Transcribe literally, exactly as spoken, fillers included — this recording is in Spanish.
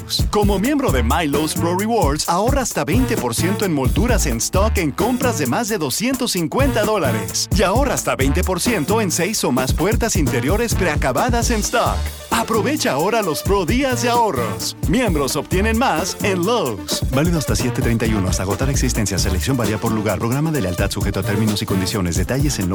Lowe's. Como miembro de My Lowe's Pro Rewards, ahorra hasta veinte por ciento en molduras en stock en compras de más de doscientos cincuenta dólares. Y ahorra hasta veinte por ciento en seis o más puertas interiores preacabadas en stock. Aprovecha ahora los Pro Días de ahorros. Miembros obtienen más en Lowe's. Válido hasta siete treinta y uno. Hasta agotar existencia. Selección varía por lugar. Programa de lealtad sujeto a términos y condiciones. Detalles en